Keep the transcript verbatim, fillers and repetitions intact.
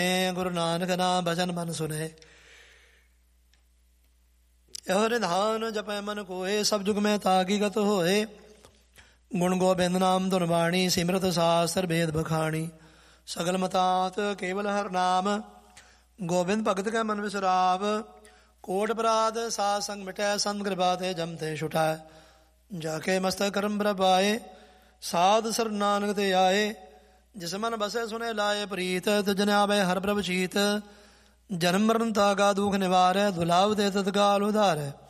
ਗੁਰੂ ਨਾਨਕ ਨਾਮ ਭਜਨ ਮਨ ਸੁਨੇ। ਇਹੋ ਨਿਧਾਨ ਜਪੈ ਮਨ ਕੋਏ, ਸਭ ਜੁਗ ਮੈਂ ਤਾਗੀ ਗਤ ਹੋਏ। ਗੁਣ ਗੋਬਿੰਦ ਨਾਮ ਧੁਨ ਬਾਣੀ, ਸਿਮਰਤ ਸਾਸਤਰ ਭੇਦ ਬਖਾਣੀ। ਸਗਲ ਮਤਾਤ ਕੇਵਲ ਹਰ ਨਾਮ, ਗੋਬਿੰਦ ਭਗਤ ਕੈ ਮਨ ਵਿਸਰਾਵ। ਕੋਟ ਅਪਰਾਧ ਸਾਧ ਸੰਗ ਮਿਟੈ, ਸੰਤ ਕਿਰਪਾ ਤੇ ਜਮ ਤੇ ਛੁਟੈ। ਜਾ ਕੇ ਮਸਤਕ ਕਰਮ ਪ੍ਰਭਾਏ, ਸਾਧ ਸਰ ਨਾਨਕ ਤੇ ਆਏ। ਜਿਸ ਮਨ ਬਸੈ ਸੁਨੇ ਲਾਏ ਪ੍ਰੀਤ, ਤਿਜਨ ਆਵੇ ਹਰ ਪ੍ਰਭ ਚੀਤ। ਜਨਮ ਮਰਨ ਤਾਗਾ ਦੁਖ ਨਿਵਾਰੈ, ਦੁਲਾਵ ਤੇ ਤਤਕਾਲ ਉਧਾਰੈ।